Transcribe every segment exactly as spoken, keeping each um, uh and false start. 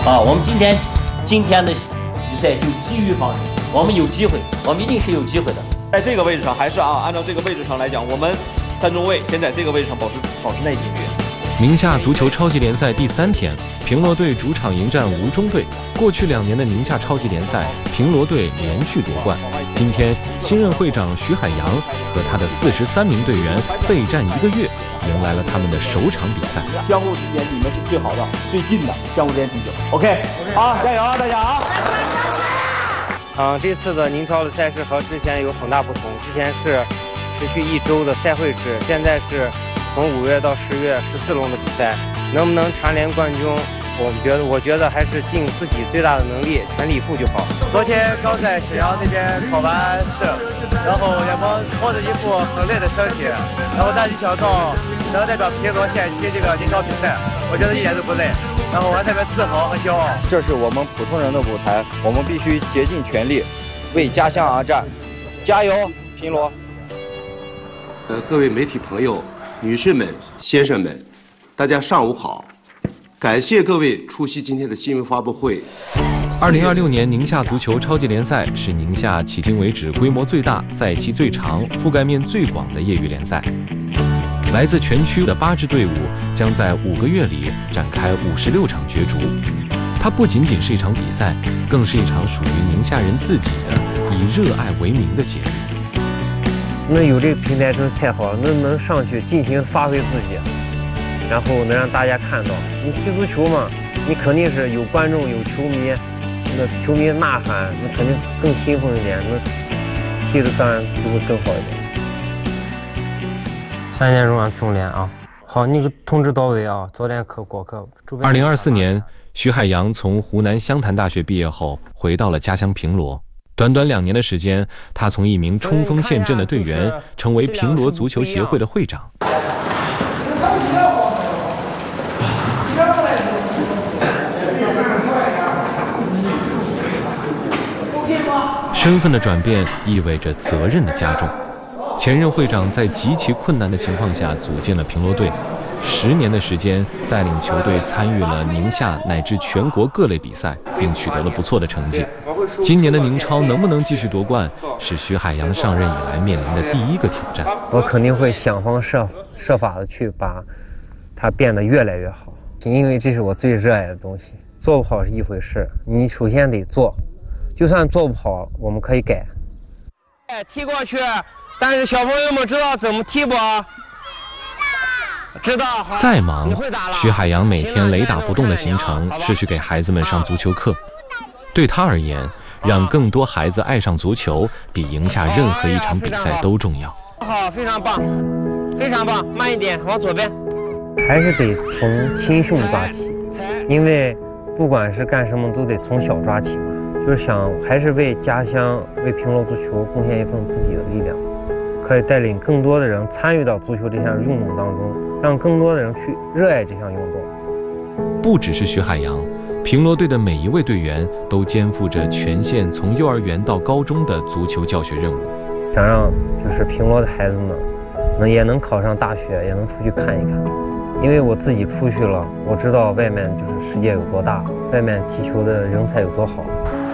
啊，我们今天今天的比赛就基于方式，我们有机会，我们一定是有机会的。 在这个位置上，还是啊，按照这个位置上来讲，我们三中卫先在这个位置上保持保持耐心约。 宁夏足球超级联赛第三天，平罗队主场迎战吴中队。过去两年的宁夏超级联赛，平罗队连续夺冠。今天，新任会长徐海洋和他的四十三名队员备战一个月，迎来了他们的首场比赛。 相互之间，你们是最好的、最近的，相互之间啤酒。OK， 好，加油啊，大家啊！ 嗯，这次的宁超的赛事和之前有很大不同，之前是持续一周的赛会制，现在是从五月到十月十四轮的比赛，能不能蝉联冠军？我们觉得，我觉得还是尽自己最大的能力，全力以赴就好。 昨天刚在沈阳那边考完试，然后也摸摸着一副很累的身体，然后但是想到能代表平罗县踢这个宁超比赛，我觉得一点都不累，然后我还特别自豪和骄傲。 这是我们普通人的舞台，我们必须竭尽全力为家乡而战，加油，平罗！ 呃，各位媒体朋友、女士们、先生们，大家上午好。感谢各位出席今天的新闻发布会。 二零二六年宁夏足球超级联赛是宁夏迄今为止规模最大、赛期最长、覆盖面最广的业余联赛。来自全区的八支队伍将在五个月里展开五十六场角逐。它不仅仅是一场比赛，更是一场属于宁夏人自己的以热爱为名的节日。 能有这个平台真是太好了，能能上去尽情发挥自己。然后能让大家看到，你踢足球嘛，你肯定是有观众、有球迷，那球迷呐喊，那肯定更兴奋一点，那踢的当然就会更好一点。三点钟让训练啊，好，那个通知到位啊，早点课过课。 二零二四年，徐海洋从湖南湘潭大学毕业后，回到了家乡平罗。短短两年的时间，他从一名冲锋陷阵的队员，成为平罗足球协会的会长。身份的转变意味着责任的加重。前任会长在极其困难的情况下组建了平罗队，十年的时间带领球队参与了宁夏乃至全国各类比赛，并取得了不错的成绩。今年的宁超能不能继续夺冠，是徐海洋上任以来面临的第一个挑战。 我肯定会想方设设法的去把它变得越来越好，因为这是我最热爱的东西。做不好是一回事，你首先得做。就算做不好，我们可以改。踢过去，但是小朋友们知道怎么踢不？知道。 再忙，徐海洋每天雷打不动的行程是去给孩子们上足球课。对他而言，让更多孩子爱上足球，比赢下任何一场比赛都重要。 好，非常棒，非常棒，慢一点，往左边。还是得从亲兄抓起，因为不管是干什么，都得从小抓起嘛。就是想还是为家乡、为平罗足球贡献一份自己的力量，可以带领更多的人参与到足球这项运动当中，让更多的人去热爱这项运动。 不只是徐海洋，平罗队的每一位队员都肩负着全县从幼儿园到高中的足球教学任务。 想让就是平罗的孩子们能也能考上大学，也能出去看一看。因为我自己出去了，我知道外面就是世界有多大，外面踢球的人才有多好。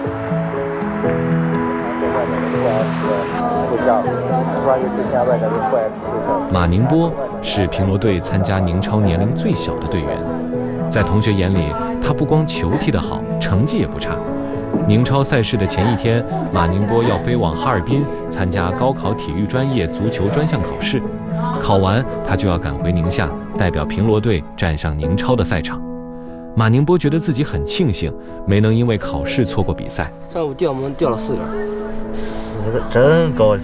马宁波是平罗队参加宁超年龄最小的队员，在同学眼里，他不光球踢得好，成绩也不差。宁超赛事的前一天，马宁波要飞往哈尔滨参加高考体育专业足球专项考试，考完他就要赶回宁夏，代表平罗队站上宁超的赛场。马宁波觉得自己很庆幸，没能因为考试错过比赛。 上午调门调了四个，死的真高兴。